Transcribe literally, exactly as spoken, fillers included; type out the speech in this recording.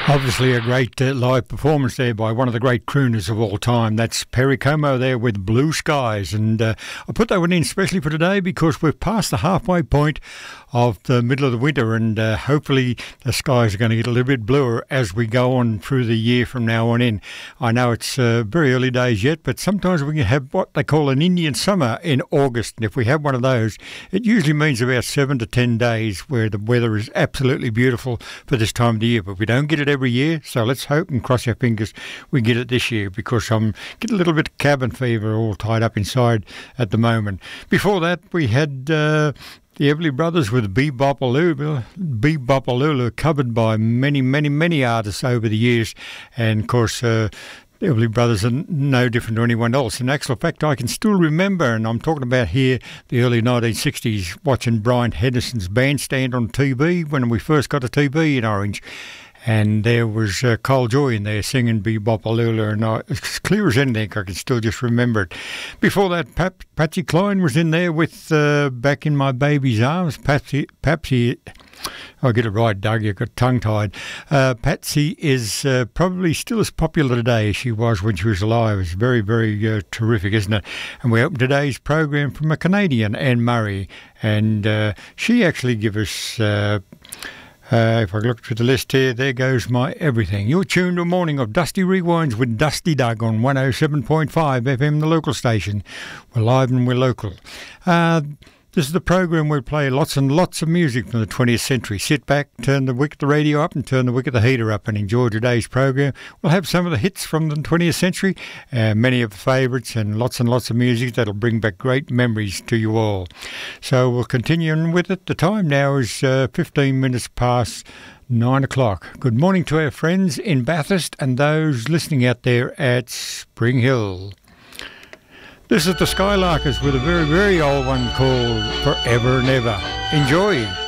Obviously a great uh, live performance there by one of the great crooners of all time. That's Perry Como there with Blue Skies. And uh, I put that one in especially for today because we've passed the halfway point of the middle of the winter, and uh, hopefully the skies are going to get a little bit bluer as we go on through the year from now on in. I know it's uh, very early days yet, but sometimes we can have what they call an Indian summer in August, and if we have one of those, it usually means about seven to ten days where the weather is absolutely beautiful for this time of the year. But we don't get it every year, so let's hope and cross our fingers we get it this year, because I'm getting a little bit of cabin fever all tied up inside at the moment. Before that, we had uh, the Everly Brothers with Bebopalula, Bebopalula, covered by many, many, many artists over the years. And, of course, uh, the Everly Brothers are no different to anyone else. In actual fact, I can still remember, and I'm talking about here the early nineteen sixties, watching Brian Henderson's bandstand on T V when we first got a T V in Orange. And there was uh, Cole Joy in there singing Bebopalula, and I, as clear as anything, I can still just remember it. Before that, Pap, Patsy Cline was in there with uh, Back in My Baby's Arms. Patsy, Patsy, I'll get it right, Doug, you've got tongue-tied. Uh, Patsy is uh, probably still as popular today as she was when she was alive. It's very, very uh, terrific, isn't it? And we open today's program from a Canadian, Anne Murray, and uh, she actually gave us... Uh, Uh, if I look through the list here, there goes my everything. You're tuned to a morning of Dusty Rewinds with Dusty Doug on one oh seven point five F M, the local station. We're live and we're local. Uh, this is the program where we play lots and lots of music from the twentieth century. Sit back, turn the wick of the radio up and turn the wick of the heater up and enjoy today's program. We'll have some of the hits from the twentieth century, uh, many of the favourites, and lots and lots of music that'll bring back great memories to you all. So we'll continue on with it. The time now is uh, fifteen minutes past nine o'clock. Good morning to our friends in Bathurst and those listening out there at Spring Hill. This is the Skylarkers with a very, very old one called Forever and Ever. Enjoy!